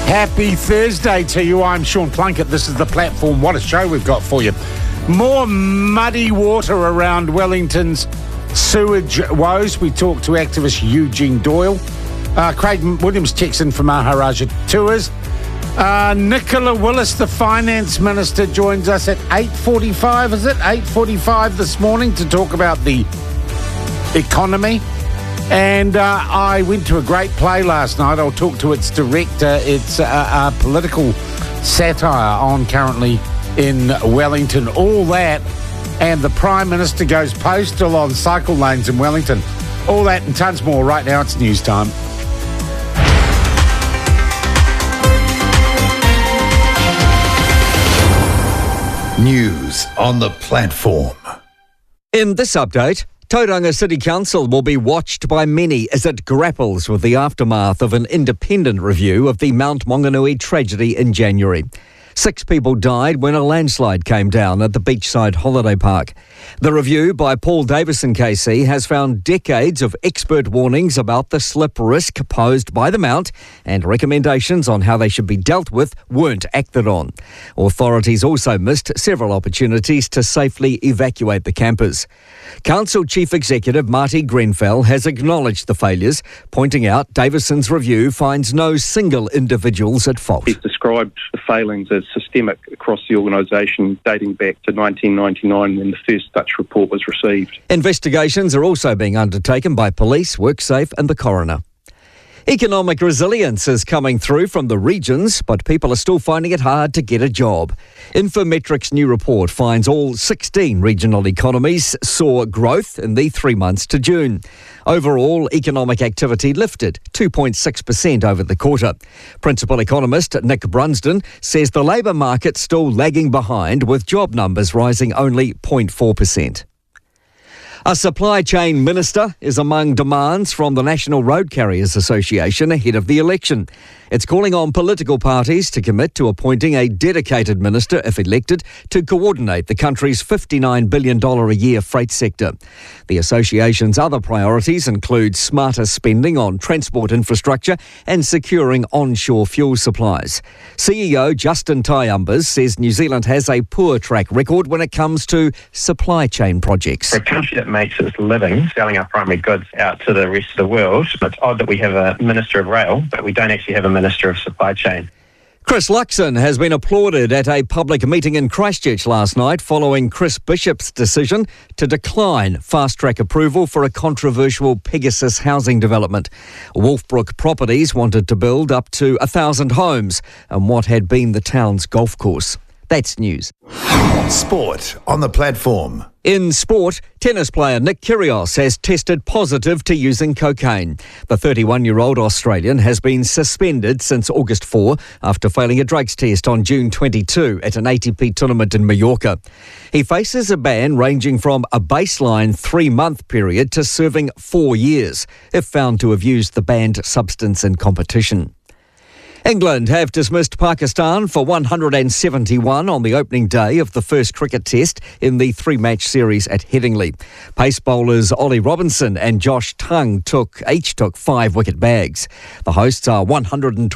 Happy Thursday to you. I'm Sean Plunkett. This is The Platform. What a show we've got for you. More muddy water around Wellington's sewage woes. We talk to activist Eugene Doyle. Craig Williams checks in from Maharaja Tours. Nicola Willis, the Finance Minister, joins us at 8:45, is it? 8:45 this morning to talk about the economy. And I went to a great play last night. I'll talk to its director. It's a political satire on currently in Wellington. All that, and the Prime Minister goes postal on cycle lanes in Wellington. All that and tons more. Right now it's news time. News on The Platform. In this update, Tauranga City Council will be watched by many as it grapples with the aftermath of an independent review of the Mount Maunganui tragedy in January. 6 people died when a landslide came down at the beachside holiday park. The review by Paul Davison KC has found decades of expert warnings about the slip risk posed by the mount, and recommendations on how they should be dealt with weren't acted on. Authorities also missed several opportunities to safely evacuate the campers. Council Chief Executive Marty Grenfell has acknowledged the failures, pointing out Davison's review finds no single individuals at fault. He's described the failings as systemic across the organisation, dating back to 1999 when the first such report was received. Investigations are also being undertaken by police, WorkSafe and the coroner. Economic resilience is coming through from the regions, but people are still finding it hard to get a job. Infometric's new report finds all 16 regional economies saw growth in the 3 months to June. Overall, economic activity lifted 2.6% over the quarter. Principal economist Nick Brunsden says the labour market's still lagging behind, with job numbers rising only 0.4%. A supply chain minister is among demands from the National Road Carriers Association ahead of the election. It's calling on political parties to commit to appointing a dedicated minister, if elected, to coordinate the country's $59 billion a year freight sector. The association's other priorities include smarter spending on transport infrastructure and securing onshore fuel supplies. CEO Justin Tyumbers says New Zealand has a poor track record when it comes to supply chain projects. For a country that makes its living selling our primary goods out to the rest of the world, it's odd that we have a Minister of Rail, but we don't actually have a Minister of Supply Chain. Chris Luxon has been applauded at a public meeting in Christchurch last night following Chris Bishop's decision to decline fast-track approval for a controversial Pegasus housing development. Wolfbrook Properties wanted to build up to 1,000 homes on what had been the town's golf course. That's news. Sport on The Platform. In sport, tennis player Nick Kyrgios has tested positive to using cocaine. The 31-year-old Australian has been suspended since August 4 after failing a drugs test on June 22 at an ATP tournament in Mallorca. He faces a ban ranging from a baseline 3-month period to serving 4 years if found to have used the banned substance in competition. England have dismissed Pakistan for 171 on the opening day of the first cricket test in the 3-match series at Headingley. Pace bowlers Ollie Robinson and Josh Tongue each took 5 wicket bags. The hosts are 120